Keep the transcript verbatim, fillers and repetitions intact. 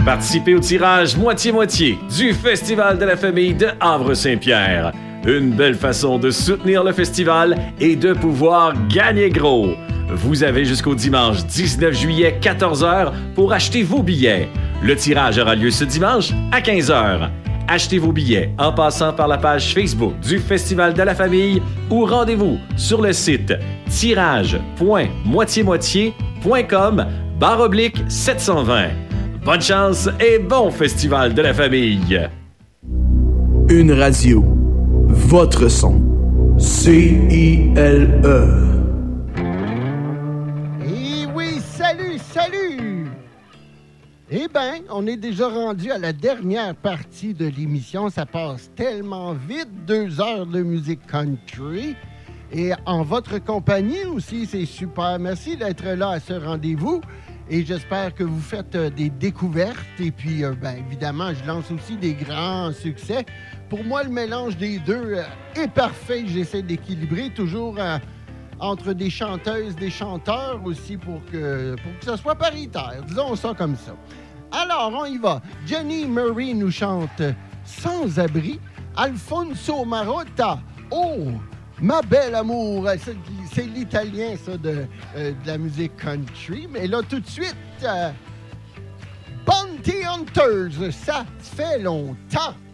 Participez au tirage moitié-moitié du Festival de la famille de Havre-Saint-Pierre. Une belle façon de soutenir le festival et de pouvoir gagner gros. Vous avez jusqu'au dimanche dix-neuf juillet, quatorze heures, pour acheter vos billets. Le tirage aura lieu ce dimanche à quinze heures. Achetez vos billets en passant par la page Facebook du Festival de la famille ou rendez-vous sur le site tirage point moitié moitié point com barre oblique sept cent vingt. Bonne chance et bon Festival de la famille! Une radio. Votre son. C I L E. Et oui, salut, salut! Eh bien, on est déjà rendu à la dernière partie de l'émission. Ça passe tellement vite, deux heures de musique country. Et en votre compagnie aussi, c'est super. Merci d'être là à ce rendez-vous. Et j'espère que vous faites euh, des découvertes. Et puis, euh, ben, évidemment, je lance aussi des grands succès. Pour moi, le mélange des deux euh, est parfait. J'essaie d'équilibrer toujours euh, entre des chanteuses, des chanteurs aussi pour que, pour que ce soit paritaire. Disons ça comme ça. Alors, on y va. Jenny Murray nous chante « Sans abri ». Alfonso Marotta, « Oh, ma belle amour ». C'est, c'est l'italien, ça, de, euh, de la musique country. Mais là, tout de suite, euh, Bounty Hunters, ça fait longtemps.